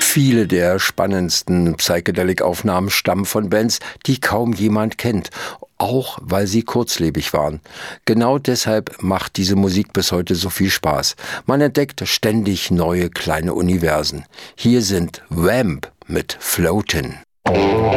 Viele der spannendsten Psychedelic-Aufnahmen stammen von Bands, die kaum jemand kennt, auch weil sie kurzlebig waren. Genau deshalb macht diese Musik bis heute so viel Spaß. Man entdeckt ständig neue kleine Universen. Hier sind Vamp mit Floatin'.